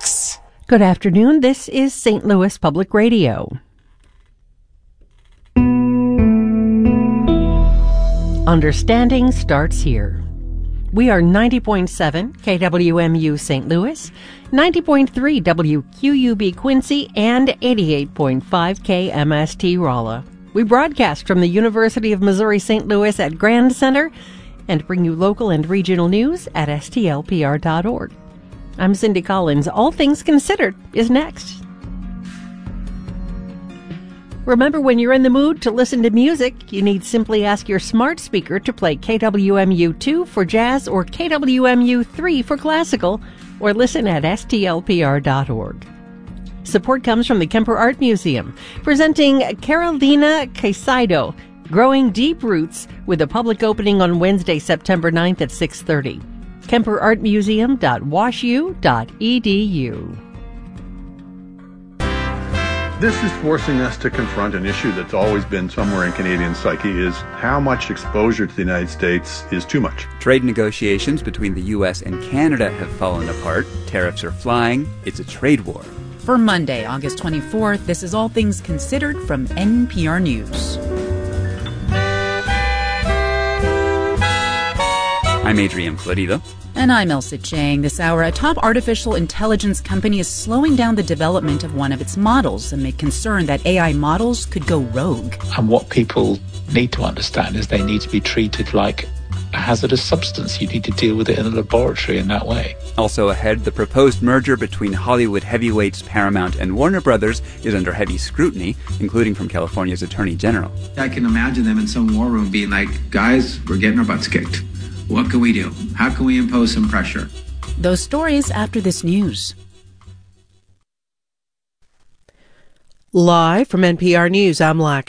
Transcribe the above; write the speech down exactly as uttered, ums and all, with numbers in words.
X. Good afternoon. This is Saint Louis Public Radio. Understanding starts here. We are ninety point seven K W M U Saint Louis, ninety point three W Q U B Quincy, and eighty-eight point five K M S T Rolla. We broadcast from the University of Missouri-Saint Louis at Grand Center and bring you local and regional news at S T L P R dot org. I'm Cindy Collins. All Things Considered is next. Remember, when you're in the mood to listen to music, you need simply ask your smart speaker to play K W M U two for jazz or K W M U three for classical, or listen at S T L P R dot org. Support comes from the Kemper Art Museum, presenting Carolina Caicedo, Growing Deep Roots, with a public opening on Wednesday, September ninth at six thirty. kemper art museum dot wash u dot e d u. This is forcing us to confront an issue that's always been somewhere in Canadian psyche, is how much exposure to the United States is too much. Trade negotiations between the U S and Canada have fallen apart. Tariffs are flying. It's a trade war. For Monday, August twenty-fourth, this is All Things Considered from N P R News. I'm Adrian Florido. And I'm Elsa Chang. This hour, a top artificial intelligence company is slowing down the development of one of its models amid concern that A I models could go rogue. And what people need to understand is they need to be treated like a hazardous substance. You need to deal with it in a laboratory in that way. Also ahead, the proposed merger between Hollywood heavyweights Paramount and Warner Brothers is under heavy scrutiny, including from California's Attorney General. I can imagine them in some war room being like, guys, we're getting our butts kicked. What can we do? How can we impose some pressure? Those stories after this news. Live from N P R News, I'm Lack